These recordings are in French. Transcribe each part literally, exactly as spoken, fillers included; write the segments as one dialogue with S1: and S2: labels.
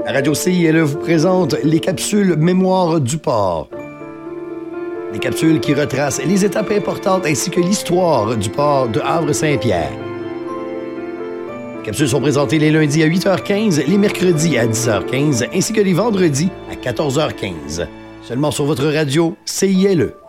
S1: La radio C I L E vous présente les capsules Mémoire du port. Des capsules qui retracent les étapes importantes ainsi que l'histoire du port de Havre-Saint-Pierre. Les capsules sont présentées les lundis à huit heures quinze, les mercredis à dix heures quinze ainsi que les vendredis à quatorze heures quinze. Seulement sur votre radio C I L E.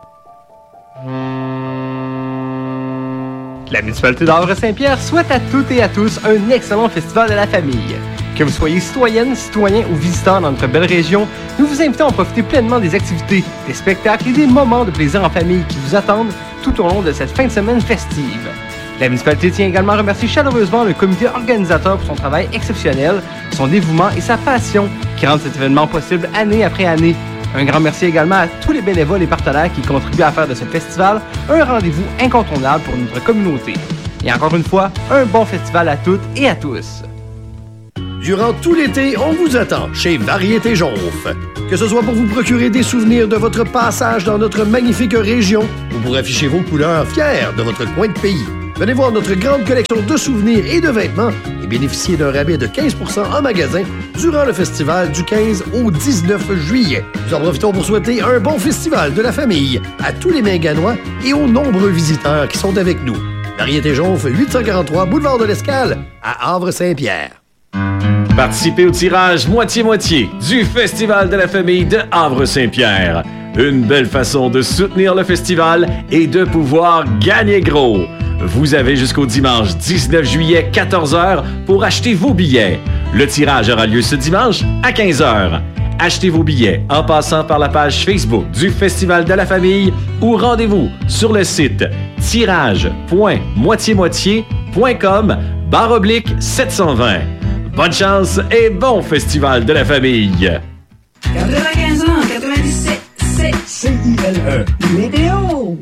S2: La municipalité d'Havre-Saint-Pierre souhaite à toutes et à tous un excellent festival de la famille. Que vous soyez citoyenne, citoyen ou visiteur dans notre belle région, nous vous invitons à profiter pleinement des activités, des spectacles et des moments de plaisir en famille qui vous attendent tout au long de cette fin de semaine festive. La municipalité tient également à remercier chaleureusement le comité organisateur pour son travail exceptionnel, son dévouement et sa passion qui rendent cet événement possible année après année. Un grand merci également à tous les bénévoles et partenaires qui contribuent à faire de ce festival un rendez-vous incontournable pour notre communauté. Et encore une fois, un bon festival à toutes et à tous.
S1: Durant tout l'été, on vous attend chez Variété Jonf. Que ce soit pour vous procurer des souvenirs de votre passage dans notre magnifique région ou pour afficher vos couleurs fiers de votre coin de pays. Venez voir notre grande collection de souvenirs et de vêtements et bénéficier d'un rabais de quinze pour cent en magasin durant le festival du quinze au dix-neuf juillet. Nous en profitons pour souhaiter un bon festival de la famille à tous les Minganois et aux nombreux visiteurs qui sont avec nous. Variété Jonf, huit cent quarante-trois Boulevard de l'Escale à Havre-Saint-Pierre.
S3: Participez au tirage moitié-moitié du Festival de la famille de Havre-Saint-Pierre. Une belle façon de soutenir le festival et de pouvoir gagner gros. Vous avez jusqu'au dimanche dix-neuf juillet, quatorze heures pour acheter vos billets. Le tirage aura lieu ce dimanche à quinze heures. Achetez vos billets en passant par la page Facebook du Festival de la famille ou rendez-vous sur le site tirage point moitié moitié point com barre oblique sept cent vingt. Bonne chance et bon Festival de la famille!
S4: quatre-vingt-quinze ans, quatre-vingt-dix-sept, c'est C I L E. Météo!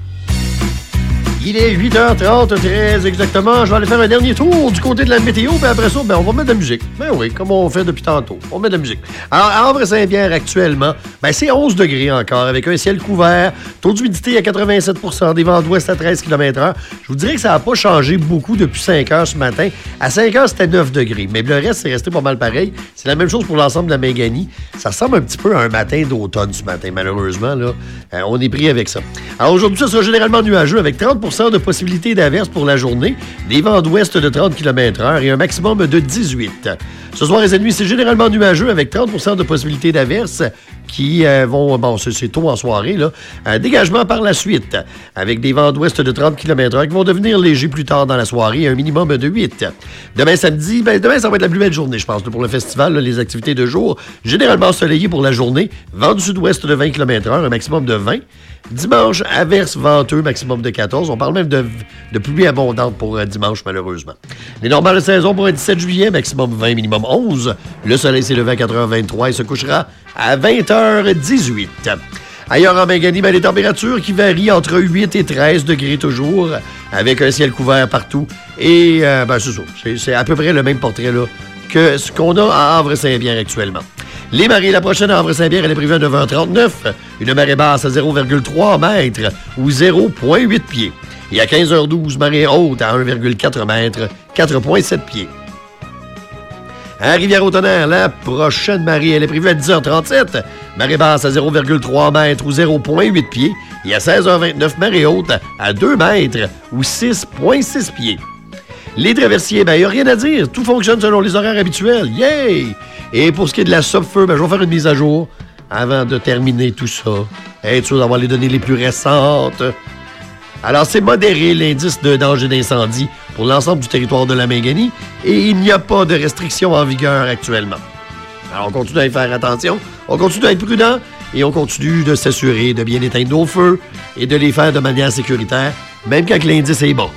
S1: Il est huit heures trente, très exactement. Je vais aller faire un dernier tour du côté de la météo, puis après ça, ben, on va mettre de la musique. Ben oui, comme on fait depuis tantôt. On met de la musique. Alors, à Havre-Saint-Pierre, actuellement, ben, c'est onze degrés encore, avec un ciel couvert, taux d'humidité à quatre-vingt-sept pour cent, des vents d'ouest à treize kilomètres heure. Je vous dirais que ça n'a pas changé beaucoup depuis cinq heures ce matin. À cinq heures, c'était neuf degrés, mais le reste, c'est resté pas mal pareil. C'est la même chose pour l'ensemble de la Minganie. Ça ressemble un petit peu à un matin d'automne ce matin, malheureusement. Là. Euh, on est pris avec ça. Alors, aujourd'hui, ça sera généralement nuageux, avec trente pour cent de possibilité d'averse pour la journée, des vents d'ouest de trente kilomètres heure et un maximum de dix-huit. Ce soir et cette nuit, c'est généralement nuageux avec trente pour cent de possibilité d'averse qui euh, vont, bon, c'est, c'est tôt en soirée, là, un dégagement par la suite avec des vents d'ouest de trente kilomètres heure qui vont devenir légers plus tard dans la soirée et un minimum de huit. Demain samedi, ben, demain, ça va être la plus belle journée, je pense, pour le festival, là, les activités de jour, généralement ensoleillées pour la journée, vent du sud-ouest de vingt kilomètres heure, un maximum de vingt. Dimanche, averse venteux, maximum de quatorze. On parle même de, de pluie abondante pour euh, dimanche, malheureusement. Les normales de saison pour un dix-sept juillet, maximum vingt, minimum onze. Le soleil s'est levé à quatre heures vingt-trois et se couchera à vingt heures dix-huit. Ailleurs en Minganie, ben, les températures qui varient entre huit et treize degrés toujours, avec un ciel couvert partout. Et, euh, ben, c'est ça. C'est, c'est à peu près le même portrait, là, que ce qu'on a à Havre-Saint-Pierre actuellement. Les marées, la prochaine à Havre-Saint-Pierre, elle est prévue à neuf heures trente-neuf. Une marée basse à zéro virgule trois mètres ou zéro virgule huit pieds. Et à quinze heures douze, marée haute à un virgule quatre mètres, quatre virgule sept pieds. À Rivière-au-Tonnerre, la prochaine marée, elle est prévue à dix heures trente-sept. Marée basse à zéro virgule trois mètres ou zéro virgule huit pieds. Et à seize heures vingt-neuf, marée haute à deux mètres ou six virgule six pieds. Les traversiers, ben, il n'y a rien à dire. Tout fonctionne selon les horaires habituels. Yay! Et pour ce qui est de la Sopfeu, ben, je vais faire une mise à jour avant de terminer tout ça. Être sûr d'avoir les données les plus récentes. Alors, c'est modéré l'indice de danger d'incendie pour l'ensemble du territoire de la Minganie et il n'y a pas de restrictions en vigueur actuellement. Alors, on continue à y faire attention, on continue à être prudent et on continue de s'assurer de bien éteindre nos feux et de les faire de manière sécuritaire, même quand l'indice est bon.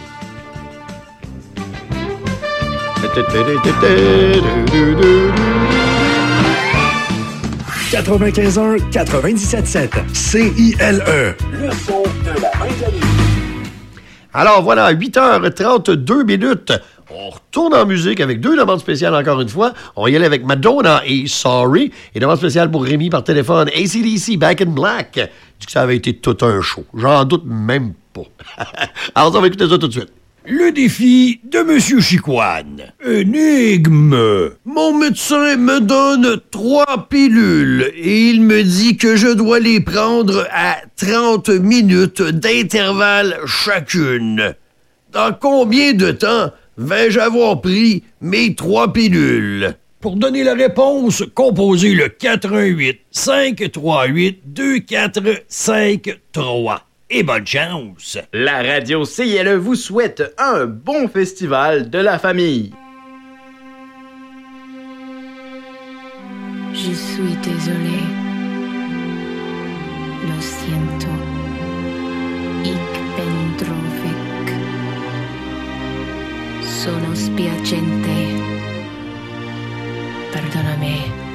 S5: quatre-vingt-quinze un quatre-vingt-dix-sept sept C I L E.
S4: Le son de la Minganie.
S1: Alors voilà, huit heures trente-deux minutes. On retourne en musique avec deux demandes spéciales encore une fois. On va y aller avec Madonna et Sorry. Et demande spéciale pour Rémi par téléphone. A C D C, Back in Black. Dit que ça avait été tout un show. J'en doute même pas. Alors on va écouter ça tout de suite.
S5: Le défi de Monsieur Chicoine. Énigme.
S1: Mon médecin me donne trois pilules et il me dit que je dois les prendre à trente minutes d'intervalle chacune. Dans combien de temps vais-je avoir pris mes trois pilules?
S5: Pour donner la réponse, composez le quatre un huit, cinq trois huit, deux quatre cinq trois. Et bonne chance!
S2: La radio C I L E vous souhaite un bon festival de la famille.
S6: Je suis désolé. Lo siento. Ich bin traurig. Sono spiacente. Perdóname.